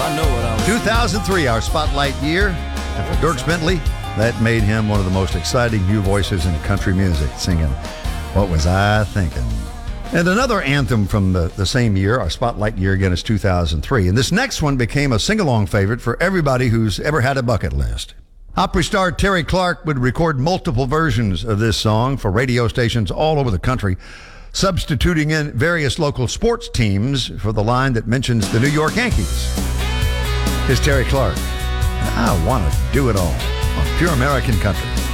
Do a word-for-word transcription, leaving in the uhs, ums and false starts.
I know what I was two thousand three, our spotlight year. And for Dierks Bentley, that made him one of the most exciting new voices in country music, singing What Was I Thinking? And another anthem from the, the same year, our spotlight year again, is two thousand three. And this next one became a sing-along favorite for everybody who's ever had a bucket list. Opry star Terry Clark would record multiple versions of this song for radio stations all over the country, substituting in various local sports teams for the line that mentions the New York Yankees. Here's Terry Clark. I want to do it all on Pure American Country.